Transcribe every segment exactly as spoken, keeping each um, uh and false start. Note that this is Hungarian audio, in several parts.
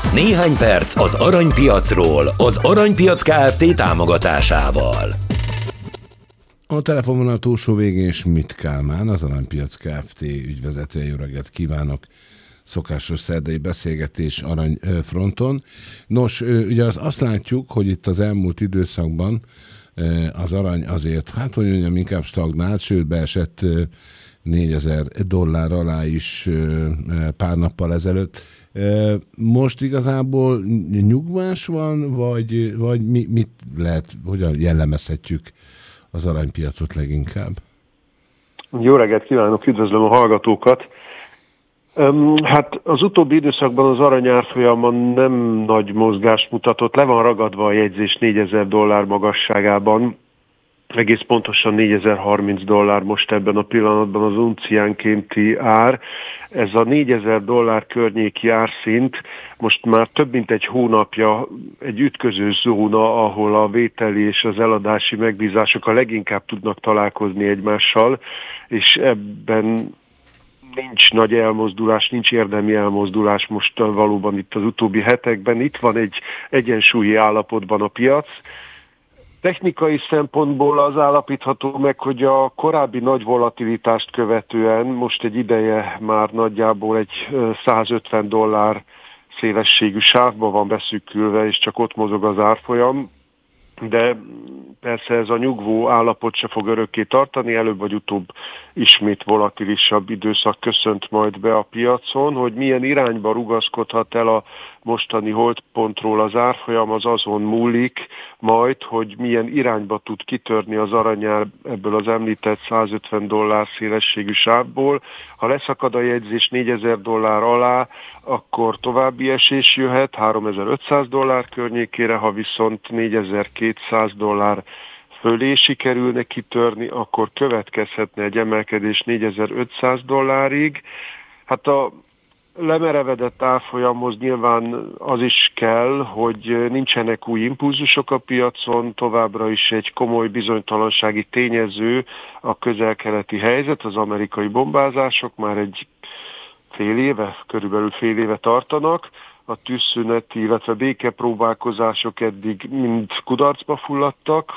Néhány perc az aranypiacról, az Aranypiac Kft. Támogatásával. A telefonvonal túlsó végén Schmidt Kálmán, az Aranypiac Kft. Ügyvezetője. Jó reggelt kívánok! Szokásos szerdai beszélgetés aranyfronton. Nos, ugye azt látjuk, hogy itt az elmúlt időszakban az arany azért, hát hogy mondjam, inkább stagnált, sőt beesett négyezer dollár alá is pár nappal ezelőtt. Most igazából nyugvás van, vagy, vagy mi, mit lehet, hogyan jellemezhetjük az aranypiacot leginkább? Jó reggelt kívánok, üdvözlöm a hallgatókat! Hát az utóbbi időszakban az arany árfolyama nem nagy mozgást mutatott, le van ragadva a jegyzés négyezer dollár magasságában, egész pontosan négyezer-harminc dollár most ebben a pillanatban az unciánkénti ár. Ez a négyezer dollár környéki árszint most már több mint egy hónapja egy ütköző zóna, ahol a vételi és az eladási megbízások a leginkább tudnak találkozni egymással, és ebben nincs nagy elmozdulás, nincs érdemi elmozdulás most valóban itt az utóbbi hetekben. Itt van egy egyensúlyi állapotban a piac. Technikai szempontból az állapítható meg, hogy a korábbi nagy volatilitást követően most egy ideje már nagyjából egy százötven dollár szélességű sávba van beszűkülve, és csak ott mozog az árfolyam. De persze ez a nyugvó állapot se fog örökké tartani, előbb vagy utóbb ismét volatilisabb időszak köszönt majd be a piacon. Hogy milyen irányba rugaszkodhat el a mostani holdpontról az árfolyam, az azon múlik majd, hogy milyen irányba tud kitörni az aranyár ebből az említett százötven dollár szélességű sávból. Ha leszakad a jegyzés négyezer dollár alá, akkor további esés jöhet háromezer-ötszáz dollár környékére, ha viszont négyezer-kétszáz dollár fölé sikerülne kitörni, akkor következhetne egy emelkedés négyezer-ötszáz dollárig. Hát a lemerevedett árfolyamhoz nyilván az is kell, hogy nincsenek új impulzusok a piacon, továbbra is egy komoly bizonytalansági tényező a közel-keleti helyzet, az amerikai bombázások már egy fél éve, körülbelül fél éve tartanak, a tűzszüneti, illetve békepróbálkozások eddig mind kudarcba fulladtak.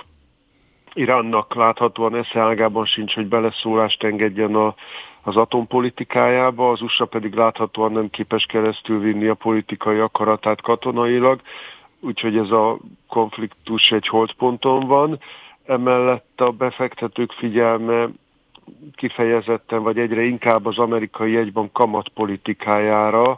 Iránnak láthatóan esze ágában sincs, hogy beleszólást engedjen a, az atompolitikájába, az u es á pedig láthatóan nem képes keresztül vinni a politikai akaratát katonailag, úgyhogy ez a konfliktus egy holdponton van. Emellett a befektetők figyelme kifejezetten, vagy egyre inkább az amerikai jegybank kamatpolitikájára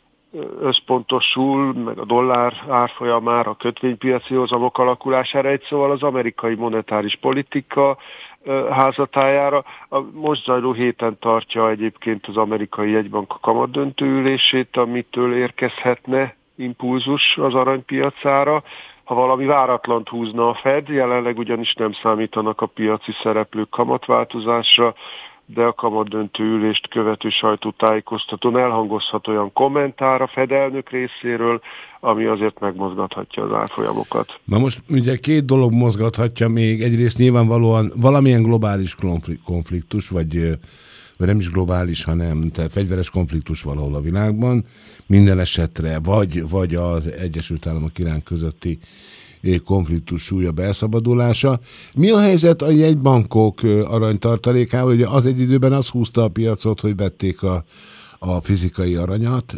összpontosul, meg a dollár árfolyamára, a kötvénypiaci hozamok alakulására, egy szóval az amerikai monetáris politika házatájára. A most zajló héten tartja egyébként az amerikai jegybank a kamatdöntő ülését, amitől érkezhetne impulzus az aranypiacára. Ha valami váratlant húzna a Fed, jelenleg ugyanis nem számítanak a piaci szereplők kamatváltozásra, de a kamatdöntő ülést követő sajtótájékoztatón elhangozhat olyan kommentár a Fed elnök részéről, ami azért megmozgathatja az árfolyamokat. Na most ugye két dolog mozgathatja még. Egyrészt nyilvánvalóan valamilyen globális konfliktus, vagy, vagy nem is globális, hanem tehát fegyveres konfliktus valahol a világban. Minden esetre vagy, vagy az Egyesült Államok Irán közötti konfliktus súlyabb elszabadulása. Mi a helyzet a jegybankok aranytartalékával? Ugye az egy időben az húzta a piacot, hogy vették a, a fizikai aranyat.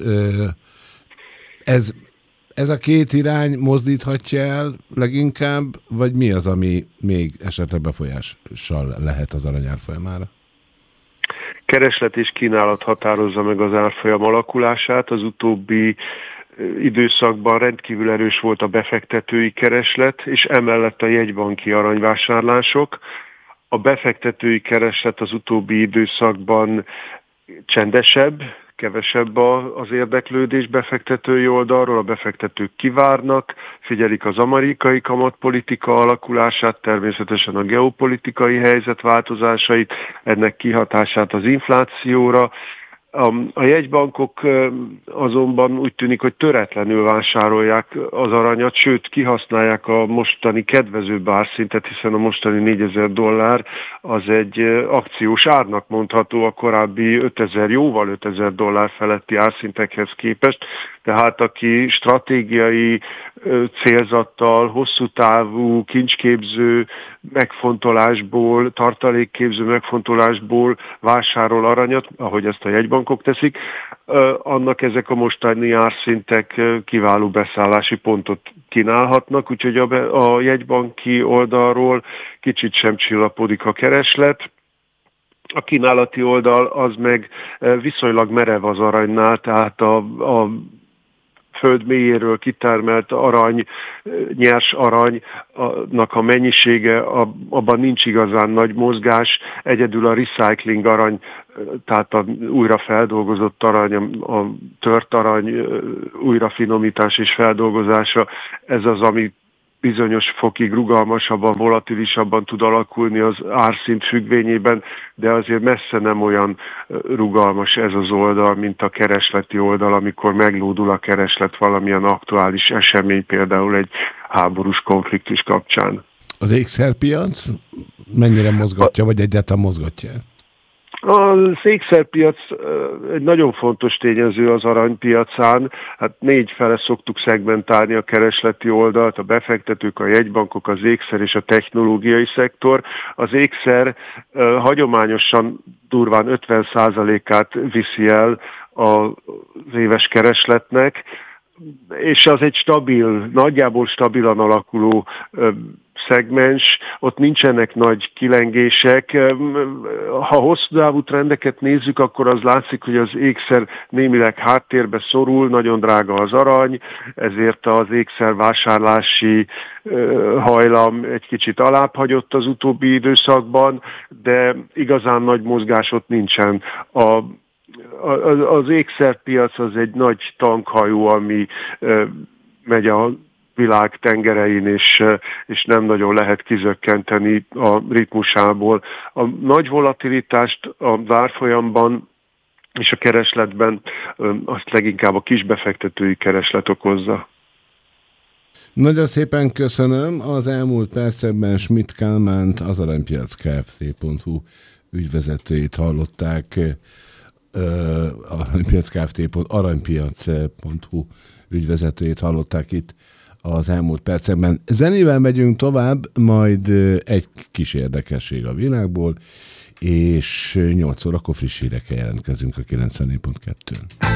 Ez, ez a két irány mozdíthatja el leginkább, vagy mi az, ami még esetleg befolyással lehet az arany árfolyamára? Kereslet és kínálat határozza meg az árfolyam alakulását. Az utóbbi időszakban rendkívül erős volt a befektetői kereslet, és emellett a jegybanki aranyvásárlások. A befektetői kereslet az utóbbi időszakban csendesebb, kevesebb az érdeklődés befektetői oldalról, a befektetők kivárnak, figyelik az amerikai kamatpolitika alakulását, természetesen a geopolitikai helyzet változásait, ennek kihatását az inflációra. A, a jegybankok azonban úgy tűnik, hogy töretlenül vásárolják az aranyat, sőt kihasználják a mostani kedvezőbb árszintet, hiszen a mostani négyezer dollár az egy akciós árnak mondható a korábbi ötezer, jóval ötezer dollár feletti árszintekhez képest. Tehát aki stratégiai célzattal, hosszú távú, kincsképző megfontolásból, tartalékképző megfontolásból vásárol aranyat, ahogy ezt a jegybankok teszik, annak ezek a mostani árszintek kiváló beszállási pontot kínálhatnak, úgyhogy a, a jegybanki oldalról kicsit sem csillapodik a kereslet. A kínálati oldal az meg viszonylag merev az aranynál, tehát a, a föld mélyéről kitermelt arany, nyers aranynak a mennyisége, abban nincs igazán nagy mozgás, egyedül a recycling arany, tehát a újra feldolgozott arany, a tört arany újrafinomítás és feldolgozása, ez az, ami bizonyos fokig rugalmasabban, volatilisabban tud alakulni az árszint függvényében, de azért messze nem olyan rugalmas ez az oldal, mint a keresleti oldal, amikor meglódul a kereslet valamilyen aktuális esemény, például egy háborús konfliktus kapcsán. Az ékszerpiac mennyire mozgatja, vagy egyáltalán mozgatja? Az ékszerpiac egy nagyon fontos tényező az aranypiacán. Hát négy fele szoktuk szegmentálni a keresleti oldalt, a befektetők, a jegybankok, az ékszer és a technológiai szektor. Az ékszer hagyományosan durván ötven százalékát viszi el az éves keresletnek, és az egy stabil, nagyjából stabilan alakuló szegmens, ott nincsenek nagy kilengések. Ha hosszú távú trendeket nézzük, akkor az látszik, hogy az ékszer némileg háttérbe szorul, nagyon drága az arany, ezért az ékszer vásárlási hajlam egy kicsit alábbhagyott az utóbbi időszakban, de igazán nagy mozgás ott nincsen. A Az ékszerpiac az egy nagy tankhajó, ami megy a világ tengerein, és, és nem nagyon lehet kizökkenteni a ritmusából. A nagy volatilitást a árfolyamban és a keresletben azt leginkább a kisbefektetői kereslet okozza. Nagyon szépen köszönöm. Az elmúlt percekben Schmidt Kálmánt, az aranypiac Kft pont hu ügyvezetőjét hallották. aranypiac Kft. aranypiac pont hu ügyvezetőjét hallották itt az elmúlt percekben. Zenével megyünk tovább, majd egy kis érdekesség a világból, és nyolc órakor friss hírekkel jelentkezünk a kilencvennégy pont kettőn.